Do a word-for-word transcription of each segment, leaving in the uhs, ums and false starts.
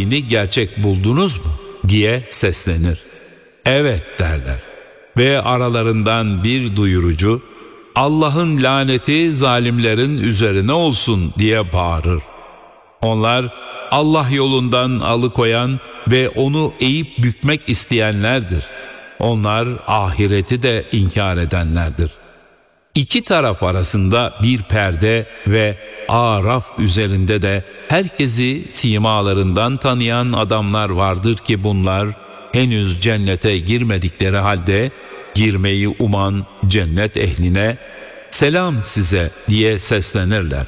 vahyedildiğini gerçek buldunuz mu diye seslenir. Evet derler. Ve aralarından bir duyurucu, Allah'ın laneti zalimlerin üzerine olsun diye bağırır. Onlar Allah yolundan alıkoyan ve onu eğip bükmek isteyenlerdir. Onlar ahireti de inkar edenlerdir. İki taraf arasında bir perde ve Araf üzerinde de herkesi simalarından tanıyan adamlar vardır ki bunlar henüz cennete girmedikleri halde girmeyi uman cennet ehline selam size diye seslenirler.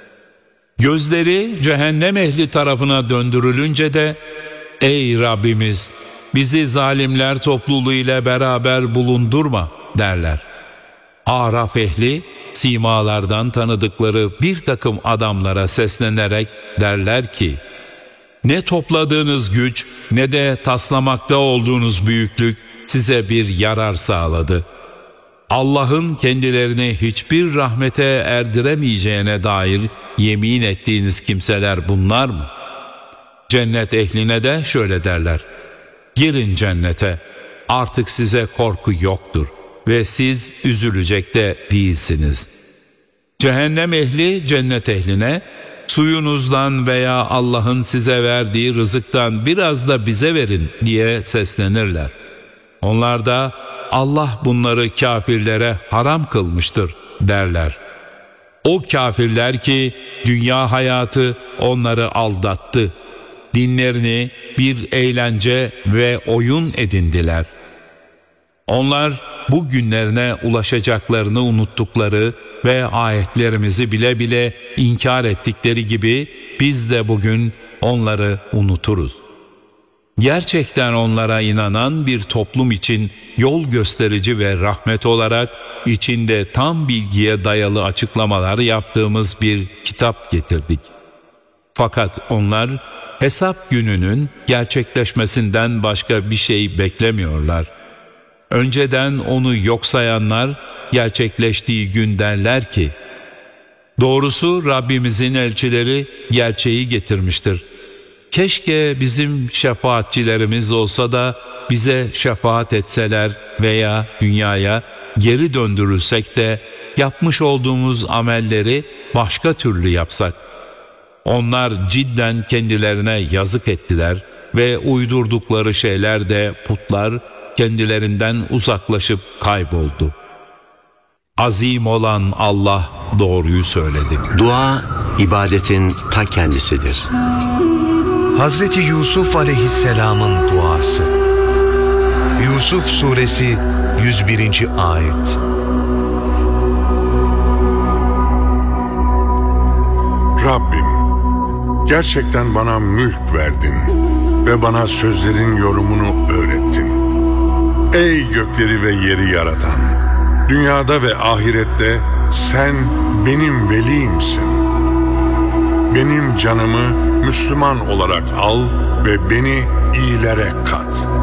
Gözleri cehennem ehli tarafına döndürülünce de ey Rabbimiz bizi zalimler topluluğu ile beraber bulundurma derler. Araf ehli simalardan tanıdıkları bir takım adamlara seslenerek derler ki ne topladığınız güç ne de taslamakta olduğunuz büyüklük size bir yarar sağladı. Allah'ın kendilerini hiçbir rahmete erdiremeyeceğine dair yemin ettiğiniz kimseler bunlar mı? Cennet ehline de şöyle derler. Girin cennete, artık size korku yoktur ve siz üzülecek de değilsiniz. Cehennem ehli cennet ehline, suyunuzdan veya Allah'ın size verdiği rızıktan biraz da bize verin diye seslenirler. Onlar da Allah bunları kafirlere haram kılmıştır derler. O kafirler ki dünya hayatı onları aldattı. Dinlerini bir eğlence ve oyun edindiler. Onlar bu günlerine ulaşacaklarını unuttukları ve ayetlerimizi bile bile inkar ettikleri gibi biz de bugün onları unuturuz. Gerçekten onlara inanan bir toplum için yol gösterici ve rahmet olarak içinde tam bilgiye dayalı açıklamalar yaptığımız bir kitap getirdik. Fakat onlar hesap gününün gerçekleşmesinden başka bir şey beklemiyorlar. Önceden onu yok sayanlar gerçekleştiği gün derler ki, doğrusu Rabbimizin elçileri gerçeği getirmiştir. Keşke bizim şefaatçilerimiz olsa da bize şefaat etseler veya dünyaya geri döndürülsek de yapmış olduğumuz amelleri başka türlü yapsak. Onlar cidden kendilerine yazık ettiler ve uydurdukları şeyler de putlar kendilerinden uzaklaşıp kayboldu. Azim olan Allah doğruyu söyledi. Dua ibadetin ta kendisidir. Hazreti Yusuf Aleyhisselam'ın duası. Yusuf Suresi yüz birinci ayet. Rabbim, gerçekten bana mülk verdin ve bana sözlerin yorumunu öğrettin. Ey gökleri ve yeri yaratan, dünyada ve ahirette sen benim velimsin. Benim canımı Müslüman olarak al ve beni iyilere kat.